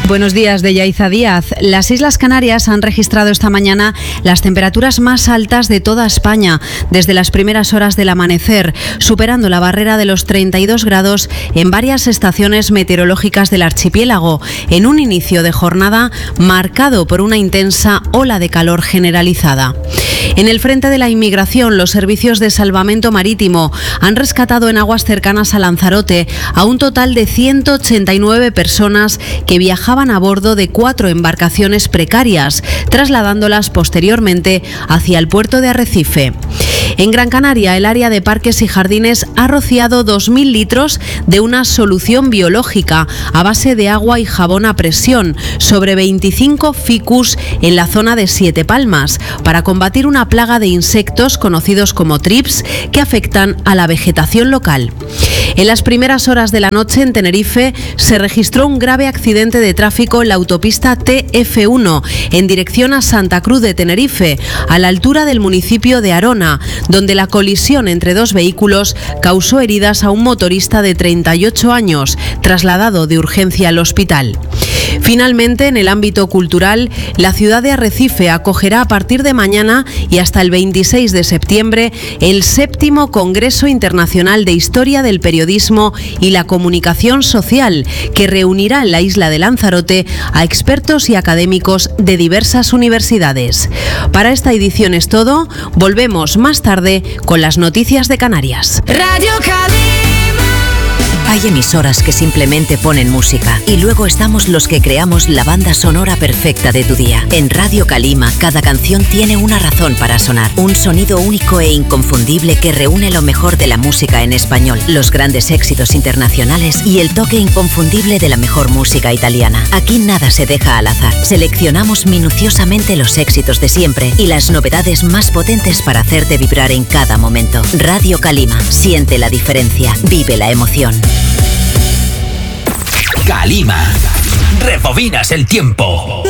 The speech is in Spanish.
Buenos días, de Yaiza Díaz. Las Islas Canarias han registrado esta mañana las temperaturas más altas de toda España desde las primeras horas del amanecer, superando la barrera de los 32 grados en varias estaciones meteorológicas del archipiélago, en un inicio de jornada marcado por una intensa ola de calor generalizada. En el frente de la inmigración, los servicios de salvamento marítimo han rescatado en aguas cercanas a Lanzarote a un total de 189 personas que viajaban a bordo de 4 embarcaciones precarias, trasladándolas posteriormente hacia el puerto de Arrecife. En Gran Canaria, el área de parques y jardines ha rociado 2.000 litros de una solución biológica a base de agua y jabón a presión sobre 25 ficus en la zona de Siete Palmas para combatir una plaga de insectos conocidos como trips que afectan a la vegetación local. En las primeras horas de la noche en Tenerife se registró un grave accidente de tráfico en la autopista TF1 en dirección a Santa Cruz de Tenerife, a la altura del municipio de Arona, donde la colisión entre dos vehículos causó heridas a un motorista de 38 años, trasladado de urgencia al hospital. Finalmente, en el ámbito cultural, la ciudad de Arrecife acogerá a partir de mañana y hasta el 26 de septiembre el 7º Congreso Internacional de Historia del Periodismo y la Comunicación Social, que reunirá en la isla de Lanzarote a expertos y académicos de diversas universidades. Para esta edición es todo. Volvemos más tarde con las noticias de Canarias. Radio Calima. Hay emisoras que simplemente ponen música y luego estamos los que creamos la banda sonora perfecta de tu día. En Radio Calima, cada canción tiene una razón para sonar. Un sonido único e inconfundible que reúne lo mejor de la música en español, los grandes éxitos internacionales y el toque inconfundible de la mejor música italiana. Aquí nada se deja al azar. Seleccionamos minuciosamente los éxitos de siempre y las novedades más potentes para hacerte vibrar en cada momento. Radio Calima. Siente la diferencia. Vive la emoción. Calima. Rebobinas el tiempo.